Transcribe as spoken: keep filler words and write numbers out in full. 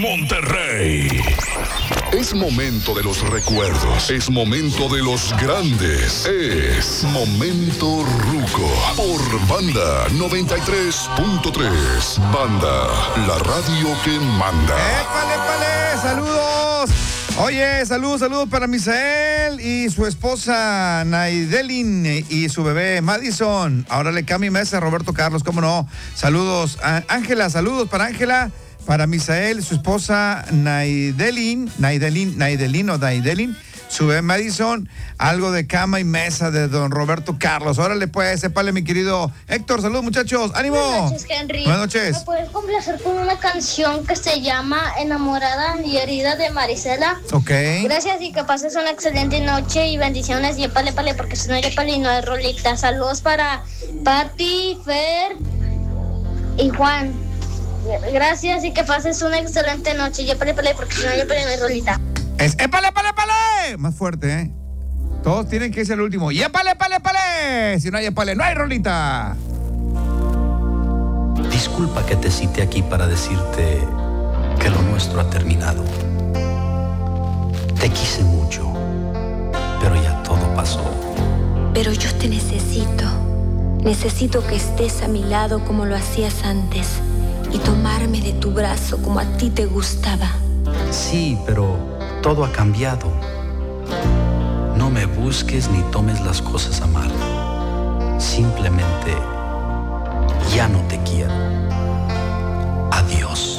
Monterrey. Es momento de los recuerdos. Es momento de los grandes. Es momento Ruco. Por Banda noventa y tres punto tres. Banda, la radio que manda. ¡Épale, épale! ¡Saludos! Oye, saludos, saludos para Misael y su esposa Naidelin y su bebé Madison. Ahora le cambia mesa a Roberto Carlos, ¿cómo no? Saludos. Ángela, saludos para Ángela, para Misael, su esposa Naidelin, Naidelin, Naidelin o Naidelin, su bebé Madison, algo de cama y mesa de don Roberto Carlos. Órale pues, sépale mi querido Héctor, saludos muchachos, ánimo. Buenas noches, Henry. Buenas noches. ¿Me puedes complacer con una canción que se llama Enamorada y Herida de Marisela? Ok. Gracias y que pases una excelente noche y bendiciones y épale, épale, porque si no épale y no hay rolita. Saludos para Pati, Fer y Juan. Gracias y que pases una excelente noche y épale, épale, porque si no épale y no hay rolita. Es épale, épale, épale. Más fuerte, ¿eh? Todos tienen que ser el último. Y épale, épale, épale. Si no hay épale, no hay rolita. Disculpa que te cite aquí para decirte que lo nuestro ha terminado. Te quise mucho, pero ya todo pasó. Pero yo te necesito. Necesito que estés a mi lado como lo hacías antes y tomarme de tu brazo como a ti te gustaba. Sí, pero todo ha cambiado. No me busques ni tomes las cosas a mal. Simplemente ya no te quiero. Adiós.